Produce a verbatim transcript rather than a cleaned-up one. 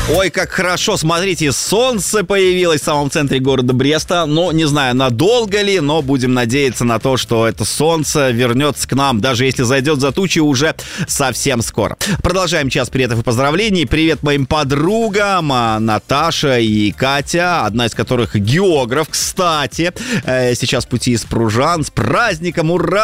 Ой, как хорошо, смотрите, солнце появилось в самом центре города Бреста. Ну, не знаю, надолго ли, но будем надеяться на то, что это солнце вернется к нам, даже если зайдет за тучи уже совсем скоро. Продолжаем час приветов и поздравлений. Привет моим подругам Наташа и Катя, одна из которых географ, кстати. Сейчас в пути из Пружан. С праздником, ура!